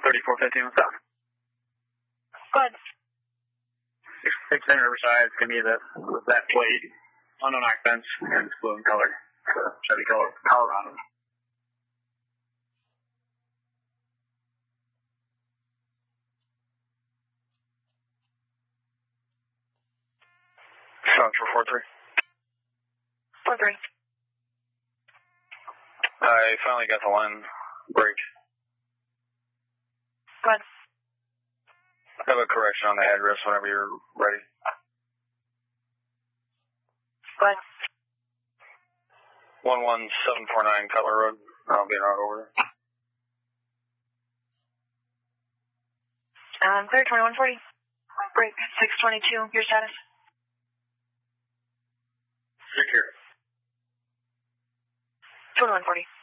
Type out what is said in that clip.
3415 south. Go ahead. 610 Riverside, it's going to be that plate, unknown accents, and it's blue in color. So Chevy Colorado. Sounds for 43. 43. I finally got the line break. Go ahead. I have a correction on the address whenever you're ready. Go ahead. 11749 Cutler Road. I'll be right over there. Clear 2140. Break 622. Your status? Secure. 2140.